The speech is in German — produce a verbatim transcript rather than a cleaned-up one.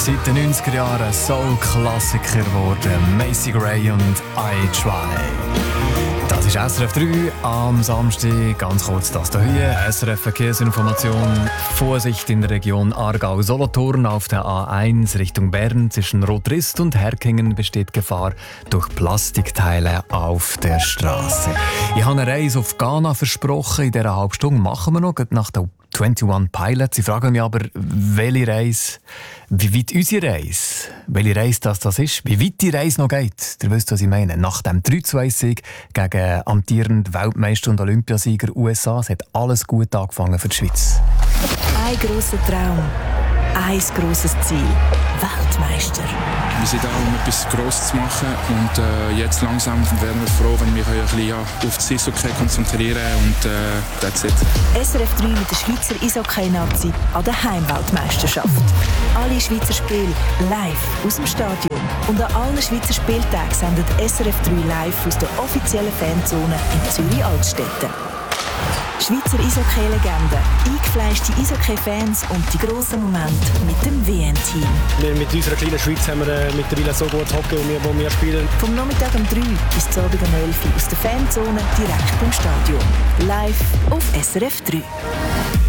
Seit den neunziger Jahren ein Soul-Klassiker geworden. Macy Gray und I Try. Das ist S R F drei am Samstag. Ganz kurz das hier. S R F Verkehrsinformation. Vorsicht in der Region Aargau-Solothurn auf der A eins Richtung Bern. Zwischen Rotrist und Herkingen besteht Gefahr durch Plastikteile auf der Straße. Ich habe eine Reise auf Ghana versprochen. In dieser halben Stunde machen wir noch nach der einundzwanzig Pilots. Sie fragen mich aber, welche Reise, wie weit unsere Reise, welche Reise das, das ist, wie weit die Reise noch geht. Ihr wisst, was ich meine. Nach dem drei zu eins Sieg gegen amtierenden Weltmeister und Olympiasieger U S A, es hat alles gut angefangen für die Schweiz. Ein grosser Traum, ein grosses Ziel. Weltmeister. Wir sind da, um etwas Grosses zu machen und äh, jetzt langsam werden wir froh, wenn wir ein bisschen ja, auf das Eishockey konzentrieren und äh, that's it. S R F drei mit der Schweizer Eishockey-Nazi an der Heimweltmeisterschaft. Alle Schweizer Spiele live aus dem Stadion. Und an allen Schweizer Spieltagen sendet S R F drei live aus der offiziellen Fanzone in Zürich-Altstetten. Schweizer Eishockey-Legenden, eingefleischte Eishockey-Fans und die grossen Momente mit dem W M-Team. Wir mit unserer kleinen Schweiz haben wir äh, mittlerweile so gut Hockey, wo wir spielen. Vom Nachmittag um drei bis zum Abend um elf Uhr aus der Fanzone direkt beim Stadion. Live auf S R F drei.